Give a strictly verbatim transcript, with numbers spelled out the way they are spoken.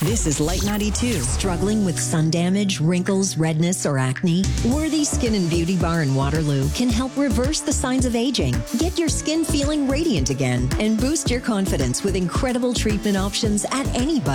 This is Light ninety-two. Struggling with sun damage, wrinkles, redness, or acne? Worthy Skin and Beauty Bar in Waterloo can help reverse the signs of aging, get your skin feeling radiant again, and boost your confidence with incredible treatment options at any budget.